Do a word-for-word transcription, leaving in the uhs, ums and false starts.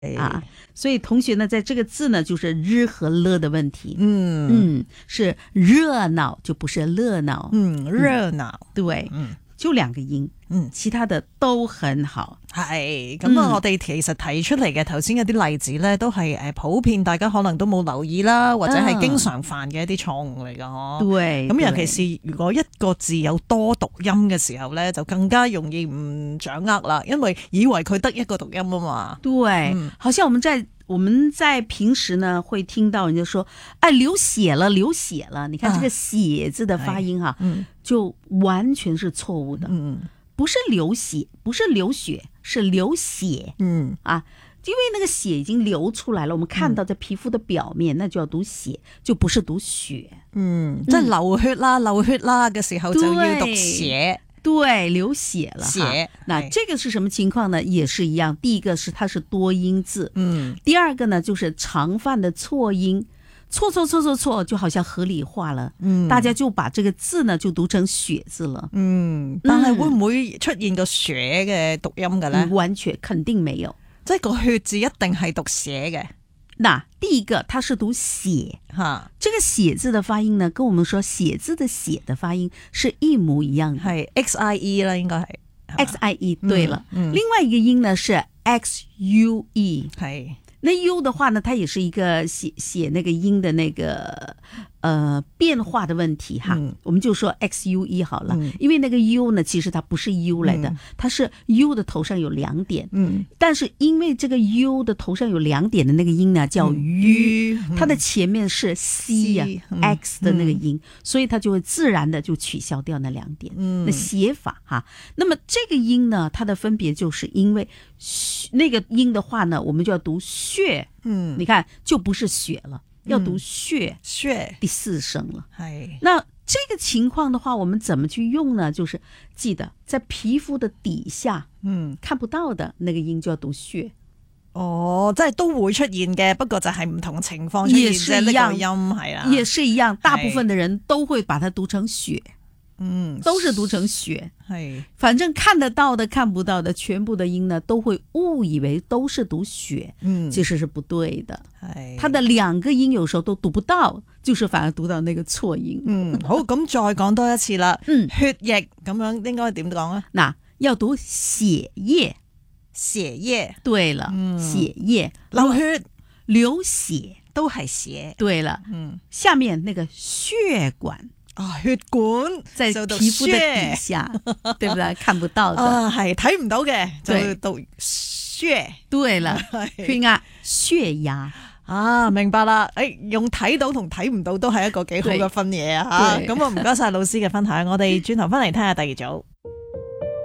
啊，所以同学呢，在这个字呢，就是日和乐的問題。 嗯嗯，是熱鬧就不是熱鬧。 嗯，熱鬧、 嗯、對， 嗯， 就兩個音，嗯，其他的都很好。 係咁啊！我哋其實提出嚟嘅頭先嗰啲例子咧，都係誒普遍大家可能都冇留意啦，或者係經常犯嘅一啲錯誤嚟㗎嗬。對，咁尤其是如果一個字有多讀音嘅時候咧，就更加容易唔掌握啦，因為以為佢得一個讀音啊嘛。 對，嗯、好像我們在我們在平時呢會聽到人家說，哎，流血了，流血了。你看這個血字的發音哈、啊嗯，就完全是錯誤的。嗯。不是流血，不是流血，是流血。嗯啊，因為那個血已經流出來了，我們看到在皮膚的表面，嗯、那就要讀血，就不是讀血。嗯，即係流血啦，流血啦嘅時候就要讀血，對，流血了。血，那這個是什麼情況呢？也是一樣，第一個是它是多音字，嗯，第二個呢就是常犯的錯音。錯錯錯錯錯，就好像合理化了，嗯，大家就把這個字呢就讀成血字了，嗯，但係會唔會出現個血嘅讀音嘅咧？完全肯定沒有，即係個血字一定係讀血嘅。那第一個，它是讀血，哈，這個血字的發音呢，跟我們說寫字的寫的發音是一模一樣的，係 X I E 啦，應該係 X I E， 對了，嗯，另外一個音呢是 X U E， 係。那 U 的話呢，它也是一個寫寫那個音的那個呃變化的問題哈、嗯，我們就說 X U E 好了、嗯，因為那個 U 呢，其實它不是 U 來的、嗯，它是 U 的頭上有兩點，嗯，但是因為這個 U 的頭上有兩點的那個音呢，叫 U，、嗯、它的前面是 C 呀、啊嗯、X 的那個音、嗯，所以它就會自然的就取消掉那兩點，嗯，那寫法哈，那麼這個音呢，它的分別就是因為那個音的話呢，我們就要讀血，嗯，你看就不是血了，要讀血，血第四聲了。係，那這個情況的話，我們怎麼去用呢？就是記得在皮膚的底下，嗯，看不到的那個音就要讀血。哦，即係都會出現嘅，不過就係唔同情況出現啫。呢個音係啦，也是一樣，大部分的人都會把它讀成血。嗯，都是讀成血，係，反正看得到的看不到的全部的音呢，都會誤以為都是讀血，嗯，其實是不對的，係，它的兩個音有時候都讀不到，就是反而讀到那個錯音。嗯，好，咁再講多一次啦，嗯，血液咁樣應該點講啊？嗱，要讀血液，血液，對了，嗯，血液，流血，流血都係血，對了，嗯，下面那個血管。啊，血管在皮膚的底下，對不對？看不到的，啊，係睇唔到嘅，就讀血。對了，血壓、血壓啊，明白啦。誒，用睇到同睇唔到都係一個幾好嘅分野啊。吓，咁啊，唔該晒老師嘅分享，我哋轉頭翻嚟聽下第二組。